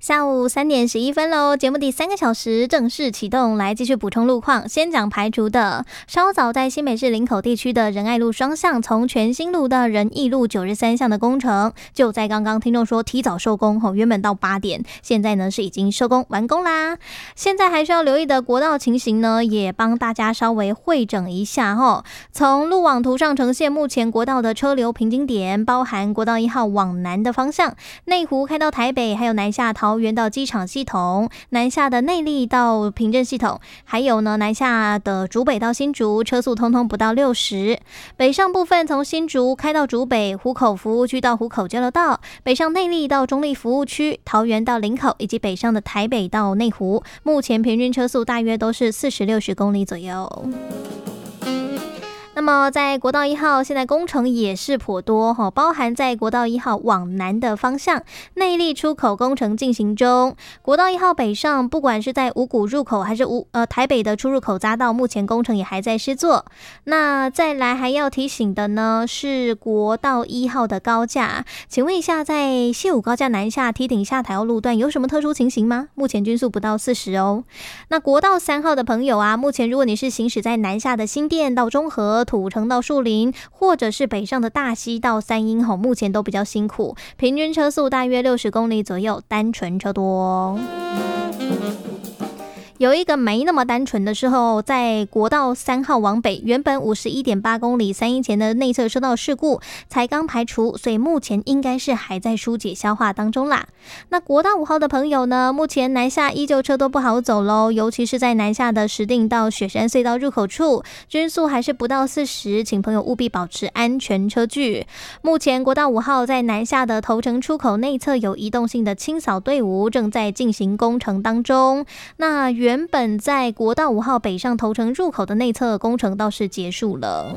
下午3:11喽，节目第3个小时正式启动，来继续补充路况。先讲排除的，稍早在新北市林口地区的仁爱路双向从全新路到仁义路9日3巷的工程，就在刚刚听众说提早收工，原本到8点，现在呢是已经收工完工啦。现在还需要留意的国道情形呢，也帮大家稍微汇整一下从路网图上呈现，目前国道的车流瓶颈点包含国道1号往南的方向，内湖开到台北，还有南下桃园到机场系统，南下的内壢到平镇系统，还有呢南下的竹北到新竹，车速通通不到60。北上部分从新竹开到竹北，湖口服务区到湖口交流道，北上内壢到中壢服务区，桃园到林口，以及北上的台北到内湖，目前平均车速大约都是40-60公里左右。那么在国道1号现在工程也是颇多包含在国道1号往南的方向，内壢出口工程进行中，国道1号北上不管是在五股入口还是台北的出入口匝道，目前工程也还在施作。那再来还要提醒的呢是国道1号的高架，请问一下，在西武高架南下梯顶下台路段有什么特殊情形吗？目前均速不到40哦。那国道3号的朋友啊，目前如果你是行驶在南下的新店到中和、土城到树林，或者是北上的大溪到三鶯目前都比较辛苦，平均车速大约60公里左右，单纯车多有一个没那么单纯的时候，在国道3号往北，原本51.8公里三鶯前的内侧车道事故才刚排除，所以目前应该是还在疏解消化当中啦。那国道5号的朋友呢，目前南下依旧车都不好走咯，尤其是在南下的石碇到雪山隧道入口处，均速还是不到40，请朋友务必保持安全车距。目前国道5号在南下的头城出口内侧有移动性的清扫队伍正在进行工程当中。那原本在国道5号北上头城入口的内侧工程倒是结束了。